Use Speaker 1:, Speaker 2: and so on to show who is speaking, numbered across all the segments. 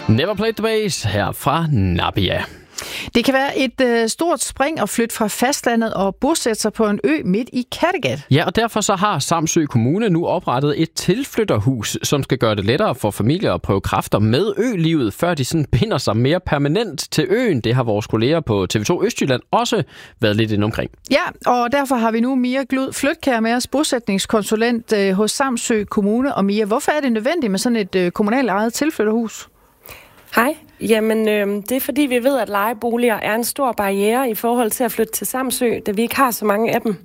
Speaker 1: Never Played the Bass her fra Nabia.
Speaker 2: Det kan være et stort spring at flytte fra fastlandet og bosætte sig på en ø midt i Kattegat.
Speaker 1: Ja, og derfor så har Samsø Kommune nu oprettet et tilflytterhus, som skal gøre det lettere for familier at prøve kræfter med ølivet, før de sådan binder sig mere permanent til øen. Det har vores kolleger på TV2 Østjylland også været lidt inde omkring.
Speaker 2: Ja, og derfor har vi nu Mia Glud Flytkjær med os, bosætningskonsulent hos Samsø Kommune. Og Mia, hvorfor er det nødvendigt med sådan et kommunalt ejet tilflytterhus?
Speaker 3: Hej. Jamen, det er fordi, vi ved, at lejeboliger er en stor barriere i forhold til at flytte til Samsø, da vi ikke har så mange af dem.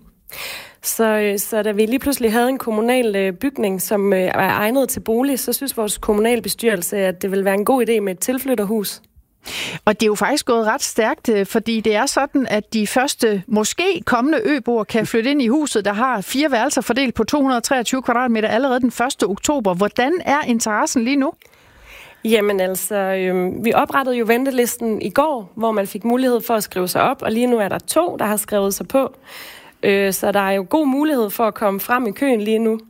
Speaker 3: Så da vi lige pludselig havde en kommunal bygning, som er egnet til bolig, så synes vores kommunalbestyrelse, at det vil være en god idé med et tilflytterhus.
Speaker 2: Og det er jo faktisk gået ret stærkt, fordi det er sådan, at de første måske kommende øboer kan flytte ind i huset, der har 4 værelser fordelt på 223 kvadratmeter allerede den 1. oktober. Hvordan er interessen lige nu?
Speaker 3: Jamen altså, vi oprettede jo ventelisten i går, hvor man fik mulighed for at skrive sig op, og lige nu er der 2, der har skrevet sig på. Så der er jo god mulighed for at komme frem i køen lige nu.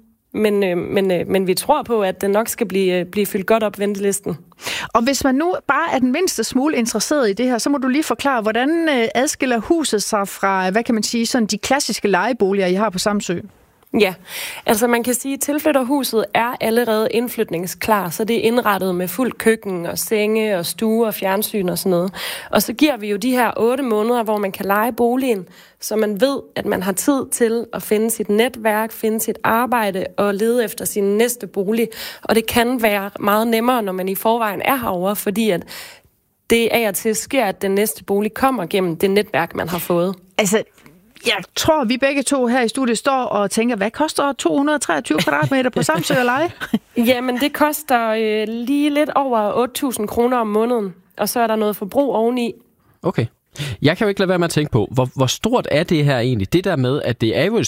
Speaker 3: Men vi tror på, at den nok skal blive fyldt godt op ventelisten.
Speaker 2: Og hvis man nu bare er den mindste smule interesseret i det her, så må du lige forklare, hvordan adskiller huset sig fra, hvad kan man sige, sådan de klassiske lejeboliger, I har på Samsø?
Speaker 3: Ja, altså man kan sige, at tilflytterhuset er allerede indflytningsklar, så det er indrettet med fuld køkken og senge og stue og fjernsyn og sådan noget. Og så giver vi jo de her 8 måneder, hvor man kan leje boligen, så man ved, at man har tid til at finde sit netværk, finde sit arbejde og lede efter sin næste bolig. Og det kan være meget nemmere, når man i forvejen er herovre, fordi at det af og til sker, at den næste bolig kommer gennem det netværk, man har fået.
Speaker 2: Altså, jeg tror, vi begge to her i studiet står og tænker, hvad koster 223 kvadratmeter på Samsø at leje?
Speaker 3: Jamen, det koster lige lidt over 8.000 kroner om måneden, og så er der noget forbrug oveni.
Speaker 1: Okay. Jeg kan jo ikke lade være med at tænke på, hvor stort er det her egentlig? Det der med, at det er jo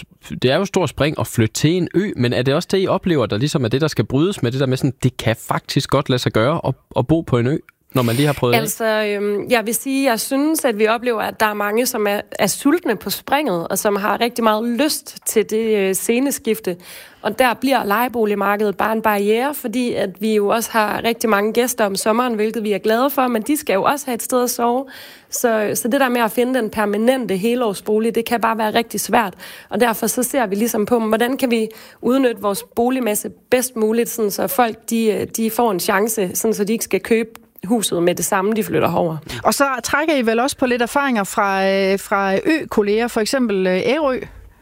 Speaker 1: et stort spring at flytte til en ø, men er det også det, I oplever, der ligesom er det, der skal brydes med det der med sådan, det kan faktisk godt lade sig gøre at bo på en ø? Når man lige har prøvet
Speaker 3: altså, jeg vil sige, jeg synes, at vi oplever, at der er mange, som er sultne på springet, og som har rigtig meget lyst til det sceneskifte. Og der bliver lejeboligmarkedet bare en barriere, fordi at vi jo også har rigtig mange gæster om sommeren, hvilket vi er glade for, men de skal jo også have et sted at sove. Så det der med at finde den permanente helårsbolig, det kan bare være rigtig svært. Og derfor så ser vi ligesom på, hvordan kan vi udnytte vores boligmasse bedst muligt, sådan så folk de får en chance, sådan så de ikke skal købe huset med det samme, de flytter over.
Speaker 2: Og så trækker I vel også på lidt erfaringer fra ø-kolleger, for eksempel Ærø?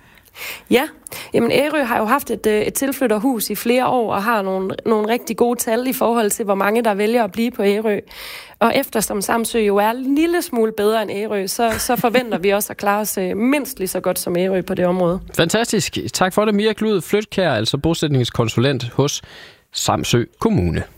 Speaker 3: Ja, jamen Ærø har jo haft et tilflytterhus i flere år, og har nogle rigtig gode tal i forhold til, hvor mange der vælger at blive på Ærø. Og eftersom Samsø jo er en lille smule bedre end Ærø, så forventer vi også at klare os mindst lige så godt som Ærø på det område.
Speaker 1: Fantastisk. Tak for det, Mia Glud Flytkjær, altså bosætningskonsulent hos Samsø Kommune.